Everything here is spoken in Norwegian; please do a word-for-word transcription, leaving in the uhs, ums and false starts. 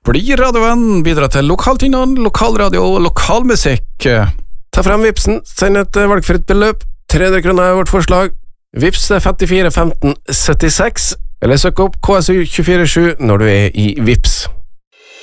Bli radiovenn, bidra til lokaltinnhold, lokalradio og lokalmusikk. Ta frem Vipsen, send et valgfritt beløp, tre hundre kroner er vårt forslag. Vips er femtifire femten syttiseks, eller søk opp K S U to fire sju når du er i Vips.